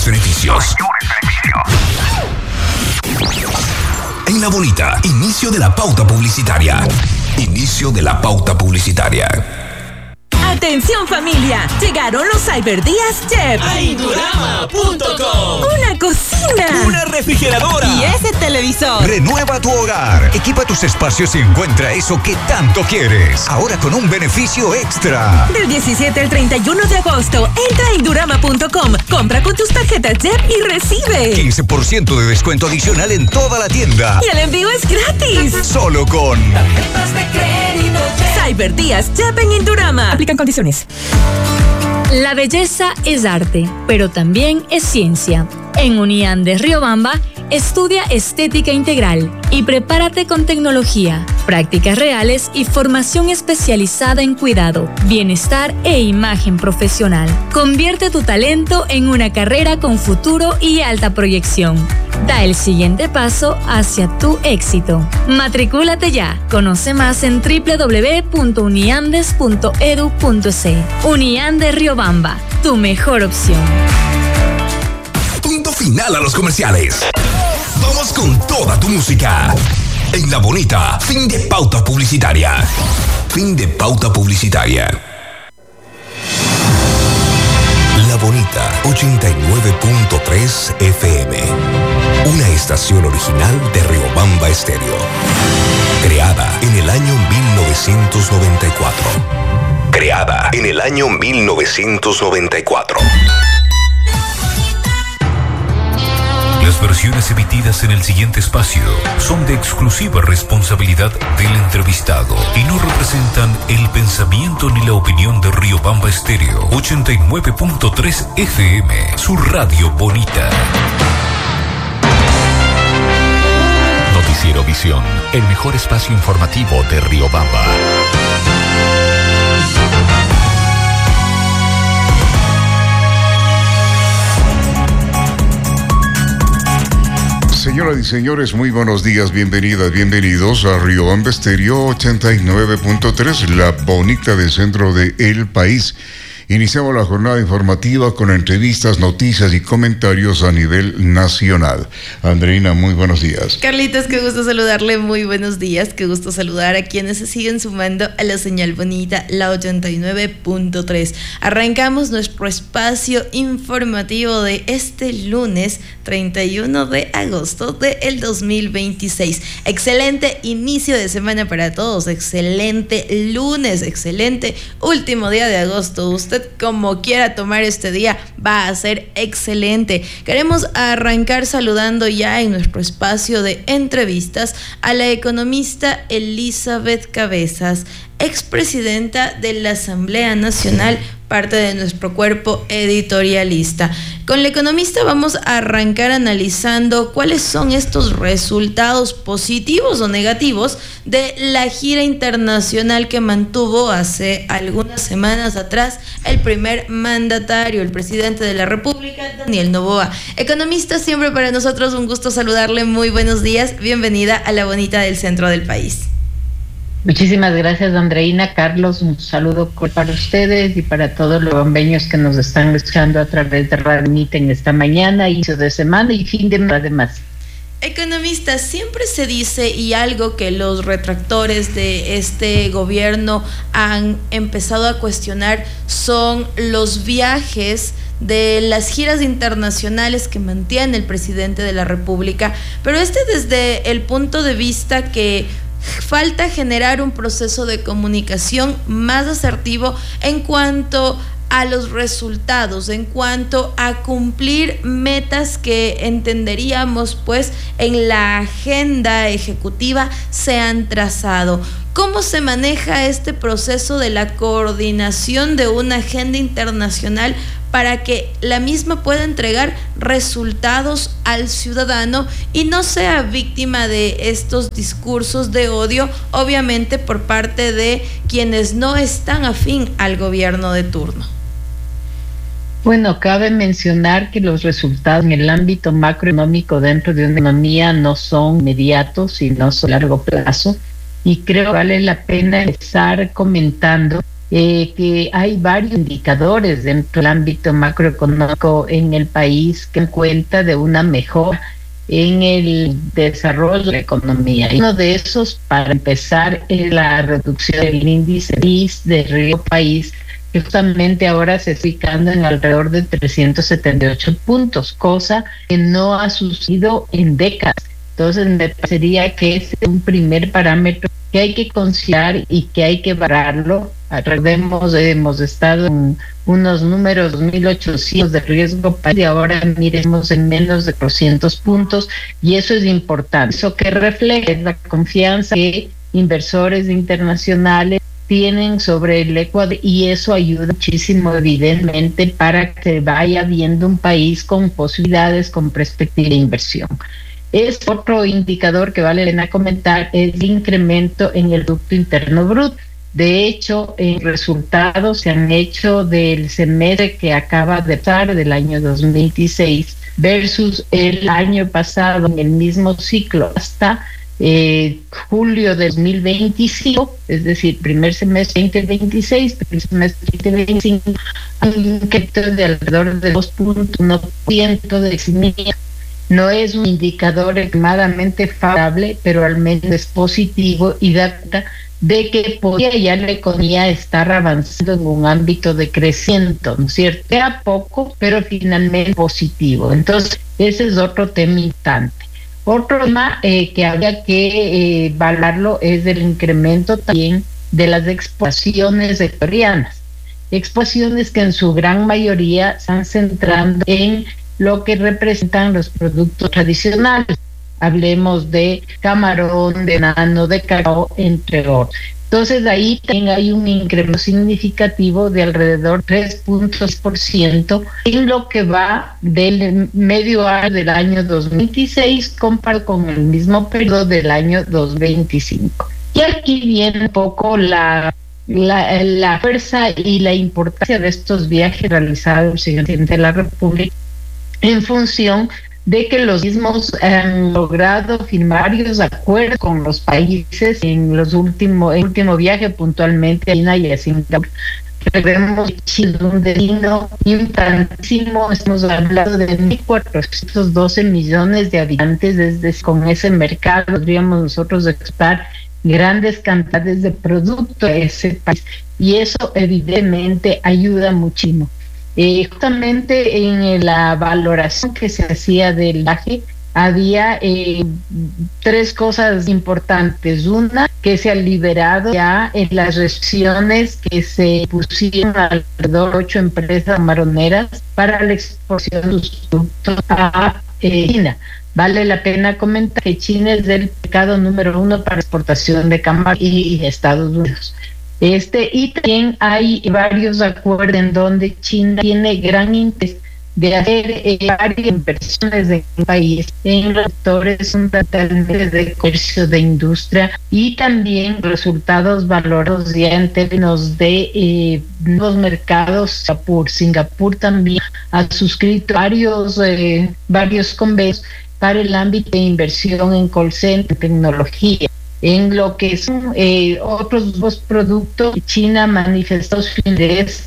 beneficios. En La Bonita, inicio de la pauta publicitaria. Inicio de la pauta publicitaria. Atención familia, llegaron los Cyberdías Chep a Indurama.com. Una cocina, una refrigeradora y ese televisor. Renueva tu hogar, equipa tus espacios y encuentra eso que tanto quieres. Ahora con un beneficio extra. Del 17 al 31 de agosto, entra a Indurama.com, compra con tus tarjetas Chep y recibe 15% de descuento adicional en toda la tienda. Y el envío es gratis. Solo con tarjetas de crédito Cyberdías Chep en Indurama. Aplican condiciones. La belleza es arte, pero también es ciencia. En Unian de Riobamba, estudia estética integral y prepárate con tecnología, prácticas reales y formación especializada en cuidado, bienestar e imagen profesional. Convierte tu talento en una carrera con futuro y alta proyección. Da el siguiente paso hacia tu éxito. Matricúlate ya. Conoce más en www.uniandes.edu.c. Unian de Riobamba, tu mejor opción. Punto final a los comerciales. Vamos con toda tu música. En La Bonita, fin de pauta publicitaria. Fin de pauta publicitaria. La Bonita 89.3 FM. Una estación original de Riobamba Estéreo. Creada en el año 1994. Creada en el año 1994. Las versiones emitidas en el siguiente espacio son de exclusiva responsabilidad del entrevistado y no representan el pensamiento ni la opinión de Riobamba Estéreo 89.3 FM, su radio bonita. Noticiero Visión, el mejor espacio informativo de Riobamba. Señoras y señores, muy buenos días, bienvenidas, bienvenidos a Riobamba Estéreo 89.3, la bonita del centro del país. Iniciamos la jornada informativa con entrevistas, noticias y comentarios a nivel nacional. Andreina, muy buenos días. Carlitos, qué gusto saludarle, muy buenos días. Qué gusto saludar a quienes se siguen sumando a la señal bonita, la 89.3. Arrancamos nuestro espacio informativo de este lunes 31 de agosto del 2026. Excelente inicio de semana para todos, excelente lunes, excelente último día de agosto. Usted como quiera tomar este día va a ser excelente. Queremos arrancar saludando ya en nuestro espacio de entrevistas a la economista Elizabeth Cabezas, expresidenta de la Asamblea Nacional, parte de nuestro cuerpo editorialista. Con la economista vamos a arrancar analizando cuáles son estos resultados positivos o negativos de la gira internacional que mantuvo hace algunas semanas atrás el primer mandatario, el presidente de la República, Daniel Noboa. Economista, siempre para nosotros un gusto saludarle, muy buenos días, bienvenida a la bonita del centro del país. Muchísimas gracias, Andreina. Carlos, un saludo para ustedes y para todos los bombeños que nos están escuchando a través de Radio Bonita en esta mañana, inicio de semana y fin de semana además. Economista, siempre se dice, y algo que los retractores de este gobierno han empezado a cuestionar, son los viajes de las giras internacionales que mantiene el presidente de la República, pero desde el punto de vista que falta generar un proceso de comunicación más asertivo en cuanto a los resultados, en cuanto a cumplir metas que entenderíamos pues en la agenda ejecutiva se han trazado. ¿Cómo se maneja este proceso de la coordinación de una agenda internacional para que la misma pueda entregar resultados al ciudadano y no sea víctima de estos discursos de odio, obviamente por parte de quienes no están afín al gobierno de turno? Bueno, cabe mencionar que los resultados en el ámbito macroeconómico dentro de una economía no son inmediatos, sino son a largo plazo. Y creo que vale la pena estar comentando que hay varios indicadores dentro del ámbito macroeconómico en el país que dan cuenta de una mejora en el desarrollo de la economía. Y uno de esos, para empezar, es la reducción del índice PIS de Río País, que justamente ahora se está ubicando en alrededor de 378 puntos, cosa que no ha sucedido en décadas. Entonces me parecería que ese es un primer parámetro que hay que considerar y que hay que valorarlo. Recordemos, hemos estado en unos números 2.800 de riesgo y ahora miremos en menos de 400 puntos, y eso es importante. Eso que refleja es la confianza que inversores internacionales tienen sobre el Ecuador, y eso ayuda muchísimo evidentemente para que vaya viendo un país con posibilidades, con perspectiva de inversión. Es otro indicador que vale la pena comentar, es el incremento en el Producto Interno Bruto. De hecho, resultados se han hecho del semestre que acaba de pasar, del año 2026, versus el año pasado en el mismo ciclo, hasta julio de 2025, es decir, primer semestre 2026, primer semestre 2025, hay un incremento de alrededor de 2.1% de crecimiento. No es un indicador extremadamente favorable, pero al menos es positivo y da cuenta de que podría ya la economía estar avanzando en un ámbito de crecimiento, ¿no es cierto? Sea poco, pero finalmente positivo. Entonces, ese es otro tema importante. Otro tema que habría que valorarlo es el incremento también de las exportaciones sectoriales. Exportaciones que en su gran mayoría están centrando en lo que representan los productos tradicionales. Hablemos de camarón, de banano, de cacao, entre otros. Entonces ahí también hay un incremento significativo de alrededor 3.6% en lo que va del medio año del año 2026 comparado con el mismo periodo del año 2025. Y aquí viene un poco la fuerza y la importancia de estos viajes realizados por el señor presidente de la República, en función de que los mismos han logrado firmar varios acuerdos con los países en el último viaje puntualmente a China y a Singapur. Recordemos Chile, un destino importantísimo, estamos hablando de 1.412 millones de habitantes, desde con ese mercado podríamos nosotros exportar grandes cantidades de productos a ese país, y eso evidentemente ayuda muchísimo. Justamente en la valoración que se hacía del viaje había tres cosas importantes. Una, que se han liberado ya en las restricciones que se pusieron alrededor de 8 empresas camaroneras para la exportación de sus productos a China. Vale la pena comentar que China es el mercado número 1 para exportación de camarón y Estados Unidos. Y también hay varios acuerdos en donde China tiene gran interés de hacer varias inversiones en el país en los sectores fundamentalmente de comercio, de industria, y también resultados valorados ya en términos de nuevos mercados. Singapur también ha suscrito varios convenios para el ámbito de inversión en call center, tecnología. En lo que son otros dos productos, China manifestó su interés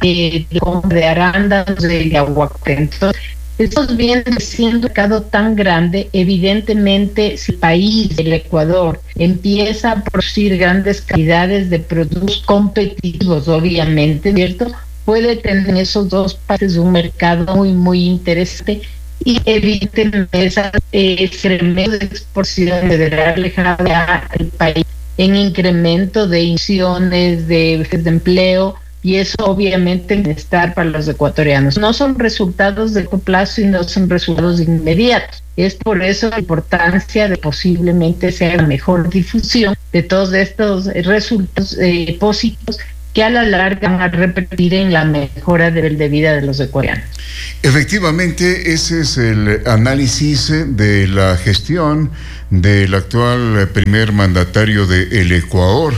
de arándanos, de aguacate. Entonces, estos vienen siendo un mercado tan grande. Evidentemente, si el país, el Ecuador, empieza a producir grandes cantidades de productos competitivos, obviamente, ¿cierto?, puede tener en esos dos países un mercado muy, muy interesante. Y evidentemente esas incremento de exportación deberá alejar al país en incremento de inversiones, de empleo, y eso obviamente bienestar para los ecuatorianos. No son resultados de corto plazo y no son resultados inmediatos. Es por eso la importancia de posiblemente sea la mejor difusión de todos estos resultados positivos que a la larga van a repetir en la mejora del nivel de vida de los ecuatorianos. Efectivamente, ese es el análisis de la gestión del actual primer mandatario del Ecuador,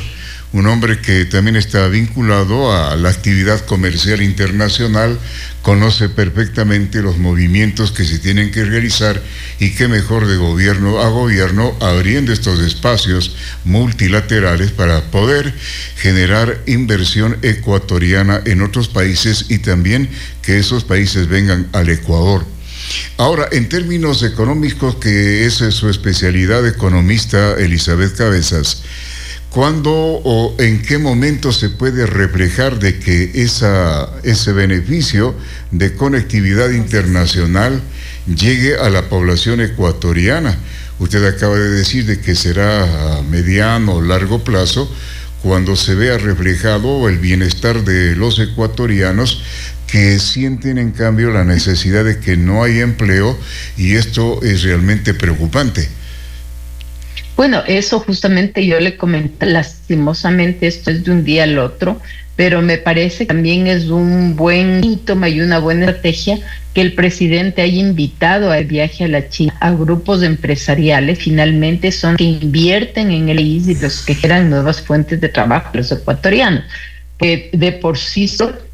un hombre que también está vinculado a la actividad comercial internacional, conoce perfectamente los movimientos que se tienen que realizar y qué mejor de gobierno a gobierno abriendo estos espacios multilaterales para poder generar inversión ecuatoriana en otros países y también que esos países vengan al Ecuador. Ahora, en términos económicos, que esa es su especialidad, economista Elizabeth Cabezas, ¿cuándo o en qué momento se puede reflejar de que ese beneficio de conectividad internacional llegue a la población ecuatoriana? Usted acaba de decir de que será a mediano o largo plazo cuando se vea reflejado el bienestar de los ecuatorianos, que sienten en cambio la necesidad de que no hay empleo, y esto es realmente preocupante. Bueno, eso justamente yo le comenté, lastimosamente esto es de un día al otro, pero me parece que también es un buen síntoma y una buena estrategia que el presidente haya invitado al viaje a la China a grupos empresariales. Finalmente son que invierten en el país y los que generan nuevas fuentes de trabajo, los ecuatorianos. De por sí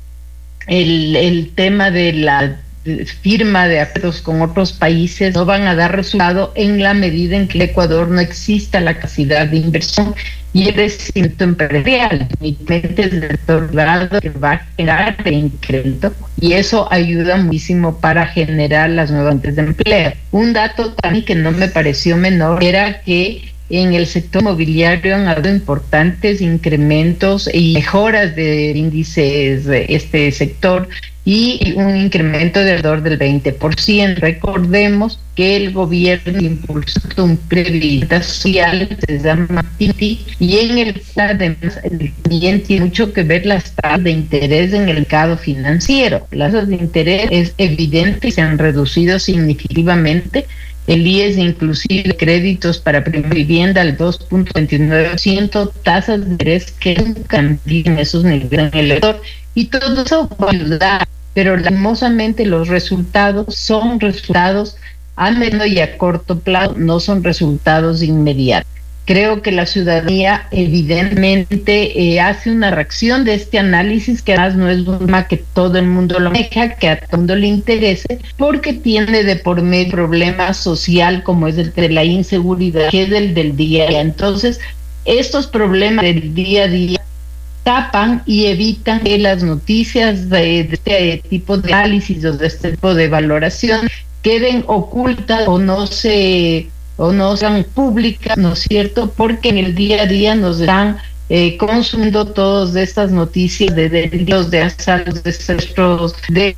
el tema de la firma de acuerdos con otros países no van a dar resultado en la medida en que en Ecuador no exista la capacidad de inversión y el crecimiento empresarial. Definitivamente es el otro lado que va a generar incremento, y eso ayuda muchísimo para generar las nuevas fuentes de empleo. Un dato también que no me pareció menor era que en el sector inmobiliario han habido importantes incrementos y mejoras de índices de este sector y un incremento de alrededor del 20%. Recordemos que el gobierno impulsó un crédito social, se llama TITI, y en el además también tiene mucho que ver las tasas de interés en el mercado financiero. Las tasas de interés es evidente y se han reducido significativamente. El IES inclusive créditos para primera vivienda al 2.29%, tasas de interés que nunca han visto en esos niveles en el sector, y todo eso va a ayudar, pero lastimosamente los resultados son resultados a mediano y a corto plazo, no son resultados inmediatos. Creo que la ciudadanía evidentemente hace una reacción de este análisis, que además no es un tema que todo el mundo lo maneja, que a todo el mundo le interese, porque tiene de por medio problema social como es el de la inseguridad, que es el del día a día. Entonces, estos problemas del día a día tapan y evitan que las noticias de este tipo de análisis o de este tipo de valoración queden ocultas o no sean públicas, ¿no es cierto? Porque en el día a día nos están consumiendo todas estas noticias de delitos, de asaltos, de secuestros,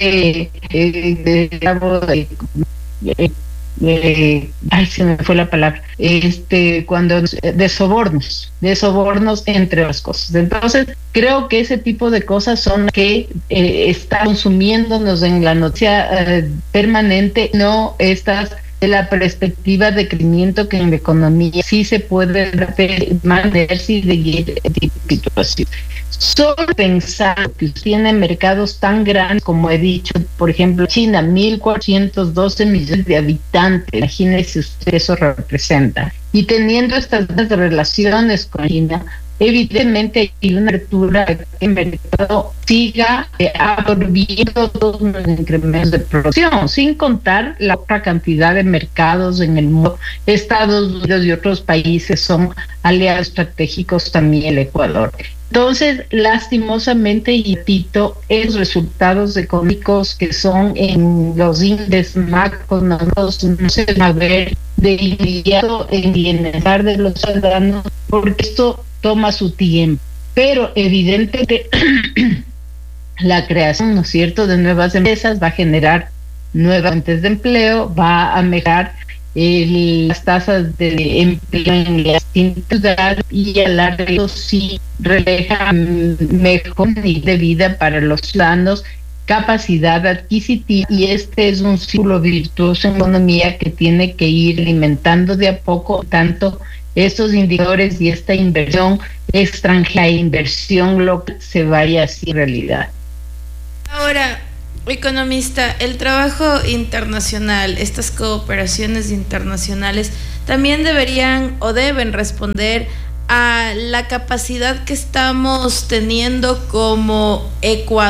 ay, se me fue la palabra, de sobornos, entre otras cosas. Entonces, creo que ese tipo de cosas son que están consumiéndonos en la noticia permanente, no estas de la perspectiva de crecimiento que en la economía sí se puede mantenerse y seguir situación. Solo pensar que tiene mercados tan grandes como he dicho, por ejemplo, China, 1.412 millones de habitantes, imagínese usted, eso representa. Y teniendo estas relaciones con China, evidentemente hay una apertura que el mercado siga absorbiendo todos los incrementos de producción, sin contar la otra cantidad de mercados en el mundo. Estados Unidos y otros países son aliados estratégicos, también el Ecuador. Entonces, lastimosamente, y repito, esos resultados económicos que son en los índices macro no se van a ver de inmediato en bienestar de los ciudadanos, porque esto toma su tiempo, pero evidentemente la creación, ¿no es cierto?, de nuevas empresas va a generar nuevas fuentes de empleo, va a mejorar las tasas de empleo en las ciudades, y a largo sí refleja mejor nivel de vida para los ciudadanos, capacidad adquisitiva, y este es un círculo virtuoso en economía que tiene que ir alimentando de a poco tanto estos indicadores y esta inversión extranjera e inversión local se vaya así realidad. Ahora, economista, el trabajo internacional, estas cooperaciones internacionales también deberían o deben responder a la capacidad que estamos teniendo como Ecuador